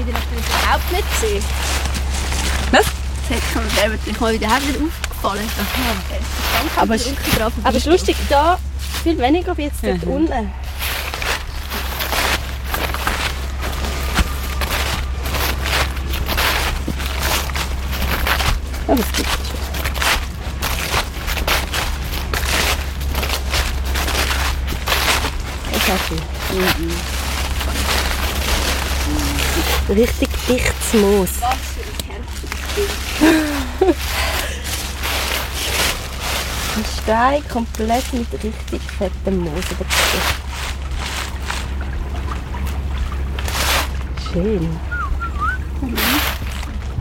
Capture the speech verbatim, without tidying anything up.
in der Natur überhaupt nicht gesehen. Was? Das wäre mir natürlich mal wieder aufgefallen. Aha. Aber es aber ist lustig, da viel weniger wie jetzt dort Mhm. unten. Aber es gibt es schon. Das ist auch viel. Mhm. Richtig dichtes Moos. Was für ein Kerzenspiel. Ein Stein komplett mit richtig fettem Moos überzogen. Schön.